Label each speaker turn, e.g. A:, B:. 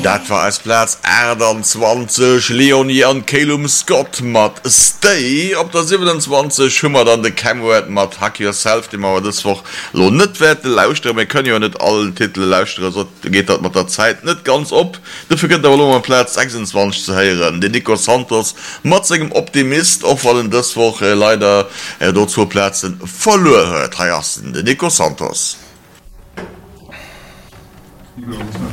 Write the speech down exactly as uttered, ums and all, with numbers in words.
A: Dat war als Platz achtundzwanzig Leonie an Calum Scott mat Stay op der siebenundzwanzig schimmer dann de Cameron mat Hack Yourself, dem aber das woch lo net werte lauschte, wir können ja net allen Titel lauschte, so geht dat mat der Zeit net ganz op. Dafür könnt der Platz sechsundzwanzig zu heieren. Den Nico Santos mat segem Optimist of fallen das woch äh, leider äh, dort zu Plätzen verloren hört. Den Nico Santos.
B: Ja,